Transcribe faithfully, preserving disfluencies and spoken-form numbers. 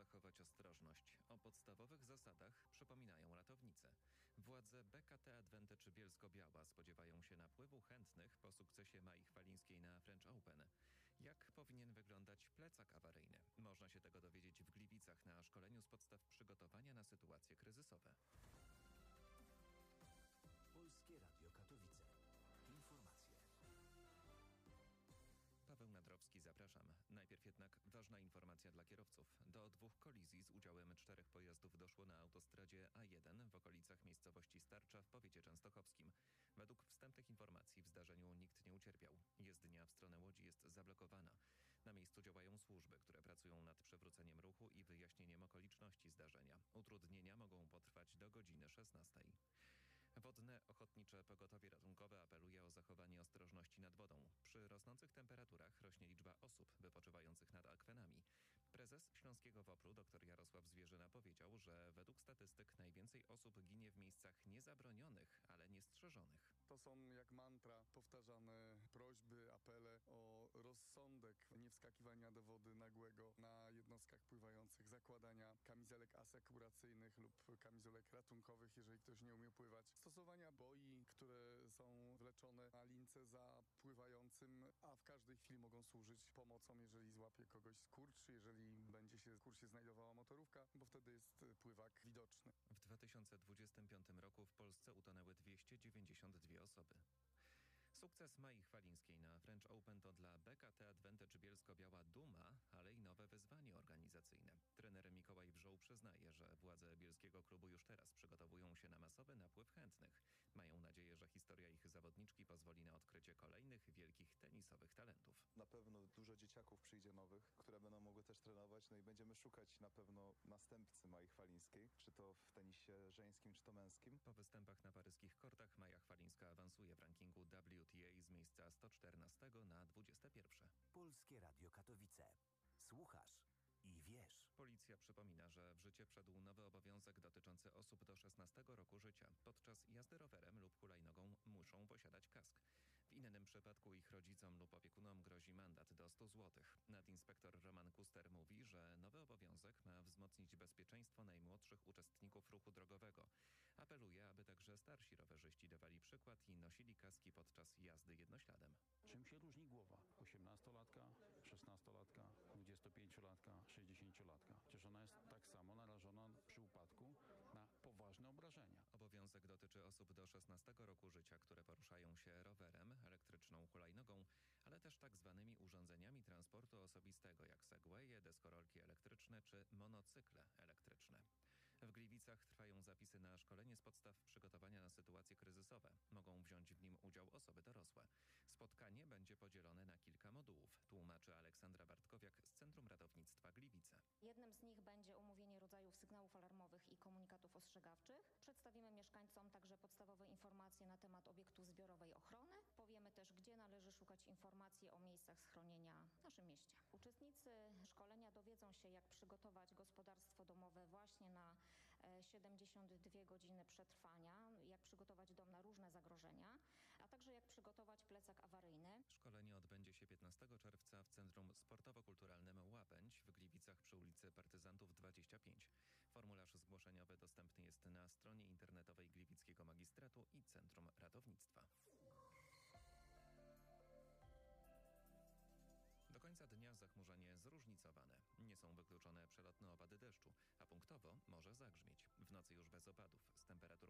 zachować ostrożność. O podstawowych zasadach przypominają ratownicy. Władze B K T Advantage Bielsko-Biała spodziewają się napływu chętnych po sukcesie Mai Chwalińskiej na French Open. Jak powinien wyglądać plecak awaryjny? Można się tego dowiedzieć w Gliwicach na szkoleniu z podstaw przygotowania na sytuacje kryzysowe. Polskie Radio Katowice. Informacje. Paweł Nadrowski, zapraszam. Najpierw jednak ważna informacja dla kierowców. Do dwóch kolizji z udziałem czterech pojazdów doszło na autostradzie A jeden w okolicach miejscowości Starcza w powiecie częstochowskim. Według wstępnych informacji w zdarzeniu nikt nie ucierpiał. Jezdnia w stronę Łodzi jest zablokowana. Na miejscu działają służby, które pracują nad przywróceniem ruchu i wyjaśnieniem okoliczności zdarzenia. Utrudnienia mogą potrwać do godziny szesnastej. Wodne Ochotnicze Pogotowie Ratunkowe apeluje o zachowanie ostrożności nad wodą. Przy rosnących temperaturach rośnie liczba osób wypoczywających nad akwenami. Prezes Śląskiego WOPR-u dr Jarosław Zwierzyna powiedział, że według statystyk najwięcej osób ginie w miejscach niezabronionych, ale niestrzeżonych. To są jak mantra powtarzane prośby, apele o rozsądek, niewskakiwania do wody nagłego na jednostkach pływających, zakładania kamizelek asekuracyjnych lub kamizelek ratunkowych, jeżeli ktoś nie umie pływać. Stosowania boi, które są wleczone na lince za pływającym, a w każdej chwili mogą służyć pomocą, jeżeli złapie kogoś skurcz, jeżeli będzie się w kursie znajdowała motorówka, bo wtedy jest pływak widoczny. W dwa tysiące dwudziestym piątym roku w Polsce utonęły dwieście dziewięćdziesiąt dwie osoby. Sukces Mai Chwalińskiej na French Open to dla B K T Advantage Bielsko-Biała duma, ale i nowe wyzwanie organizacyjne. Trener Mikołaj Wrzoł przyznaje, że władze bielskiego klubu już teraz przygotowują się na masowy napływ chętnych. Mają nadzieję, że historia ich zawodniczki pozwoli na odkrycie kolejnych wielkich tenisowych talentów. Na pewno dużo dzieciaków przyjdzie nowych, które będą mogły też trenować, no i będziemy szukać na pewno następcy Mai Chwalińskiej, czy to w tenisie żeńskim, czy to męskim. Po występach na paryskich kortach Maja Chwalińska awansuje w rankingu W T A z miejsca sto czternastego na dwudzieste pierwsze. Polskie Radio Katowice. Słuchasz i wiesz. Policja przypomina, że w życie wszedł nowy obowiązek dotyczący osób do szesnastego roku życia. Podczas jazdy rowerem lub hulajnogą muszą posiadać kask. W innym przypadku ich rodzicom lub opiekunom grozi mandat do stu złotych. Nadinspektor Roman Kuster mówi, że nowy obowiązek ma wzmocnić bezpieczeństwo najmłodszych uczestników ruchu drogowego. Apeluje, aby także starsi rowerzyści dawali przykład i nosili kaski podczas jazdy jednośladem. Czym się różni głowa? osiemnastolatka, szesnastolatka, dwudziestopięciolatka, sześćdziesięciolatka. Przecież ona jest tak samo narażona przy upadku na poważne obrażenia. Obowiązek dotyczy osób do szesnastego roku życia, które poruszają się rowerem, elektryczną hulajnogą, ale też tak zwanymi urządzeniami transportu osobistego, jak segwaye, deskorolki elektryczne czy monocykle elektryczne. W Gliwicach trwają zapisy na szkolenie z podstaw przygotowania na sytuacje kryzysowe. Mogą wziąć w nim udział osoby dorosłe. Spotkanie będzie podzielone na kilka modułów, tłumaczy Aleksandra Bartkowiak z Centrum Ratownictwa Gliwice. Jednym z nich będzie omówienie rodzajów sygnałów alarmowych i komunikatów ostrzegawczych. Przedstawimy mieszkańcom także podstawowe informacje na temat obiektów zbiorowej ochrony. Powiemy też, gdzie należy szukać informacji o miejscach schronienia w naszym mieście. Uczestnicy szkolenia dowiedzą się, jak przygotować gospodarstwo domowe właśnie na siedemdziesiąt dwie godziny przetrwania, jak przygotować dom na różne zagrożenia, a także jak przygotować plecak awaryjny. Szkolenie odbędzie się piętnastego czerwca w Centrum Sportowo-Kulturalnym Łabędź w Gliwicach przy ulicy Partyzantów dwadzieścia pięć. Formularz zgłoszeniowy dostępny jest na stronie internetowej Gliwickiego Magistratu i Centrum Ratownictwa. Do końca dnia zachmurzenie zróżnicowane. Nie są wykluczone przelotne opady deszczu, a punktowo może zagrzmieć. W nocy już bez opadów, z temperaturą